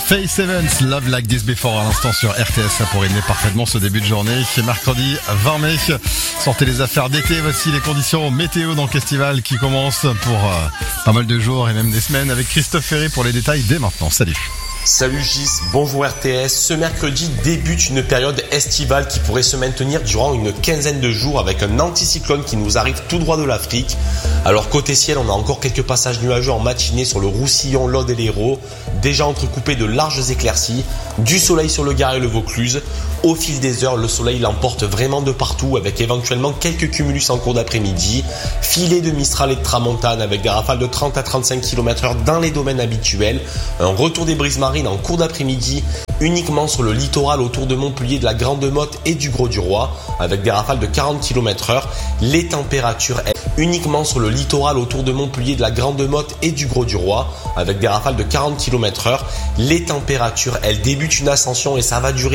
Faith Evans, Love Like This Before à l'instant sur RTS, ça pourrait aider parfaitement ce début de journée. C'est mercredi 20 mai. Sortez les affaires d'été, voici les conditions météo dans le festival qui commence pour pas mal de jours et même des semaines avec Christophe Ferré pour les détails dès maintenant. Salut. Salut Gis, bonjour RTS. Ce mercredi débute une période estivale qui pourrait se maintenir durant une quinzaine de jours avec un anticyclone qui nous arrive tout droit de l'Afrique. Alors côté ciel, on a encore quelques passages nuageux en matinée sur le Roussillon, l'Aude et l'Hérault, déjà entrecoupés de larges éclaircies, du soleil sur le Gard et le Vaucluse. Au fil des heures, le soleil l'emporte vraiment de partout avec éventuellement quelques cumulus en cours d'après-midi, filets de Mistral et de Tramontane avec des rafales de 30 à 35 km/h dans les domaines habituels, un retour des brises marines en cours d'après-midi, uniquement sur le littoral autour de Montpellier, de la Grande Motte et du Gros-du-Roi, avec des rafales de 40 km/h. Les températures, uniquement sur le littoral autour de Montpellier, de la Grande Motte et du Gros-du-Roi, avec des rafales de 40 km/h. Les températures, elles débutent une ascension et ça va durer